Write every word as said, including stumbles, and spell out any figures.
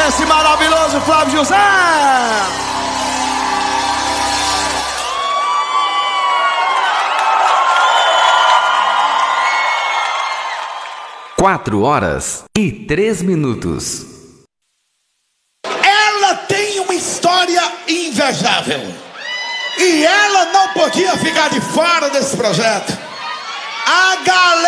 esse maravilhoso Flávio José. Quatro horas e três minutos. Ela tem uma história invejável e ela não podia ficar de fora desse projeto. A galera